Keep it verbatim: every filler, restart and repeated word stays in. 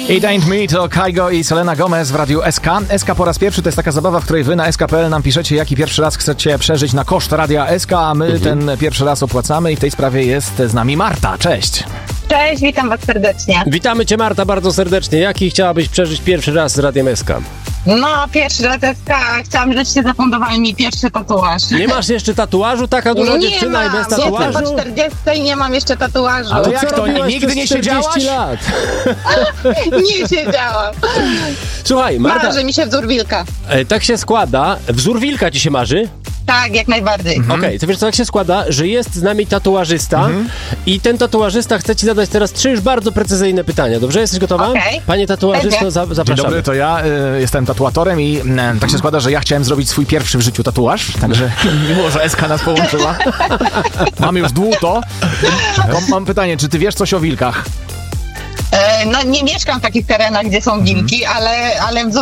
It Ain't Me to Kygo i Selena Gomez w Radiu S K. S K po raz pierwszy to jest taka zabawa, w której wy na S K kropka p l nam piszecie, jaki pierwszy raz chcecie przeżyć na koszt Radia S K, a my mhm. ten pierwszy raz opłacamy i w tej sprawie jest z nami Marta. Cześć! Cześć, witam was serdecznie. Witamy cię, Marta, bardzo serdecznie. Jaki chciałabyś przeżyć pierwszy raz z Radiem S K? No, pierwszy raz S K. Chciałam, żebyście zafundowali mi pierwszy tatuaż. Nie masz jeszcze tatuażu? Taka duża nie dziewczyna mam, i bez tatuażu? Jestem po czterdziestej, nie mam jeszcze tatuażu. Ale To jak co to? robiłaś Nigdy przez nie czterdzieści siedziałaś? lat? Nie siedziałam. Słuchaj, Marta, Marzy mi się wzór wilka. e, tak się składa, wzór wilka ci się marzy? Tak, jak najbardziej. Mhm. Okej, okay, to wiesz co, tak się składa, że jest z nami tatuażysta mhm. i ten tatuażysta chce ci zadać teraz trzy już bardzo precyzyjnie pytania. Dobrze? Jesteś gotowa? Okay. Panie tatuażysto, za, zapraszamy. Dzień dobry, to ja y, jestem tatuatorem i y, tak się składa, że ja chciałem zrobić swój pierwszy w życiu tatuaż, także mimo, że S K nas połączyła. Mamy już dłuto. To mam pytanie, czy ty wiesz coś o wilkach? E, no, nie mieszkam w takich terenach, gdzie są wilki, ale, ale wzór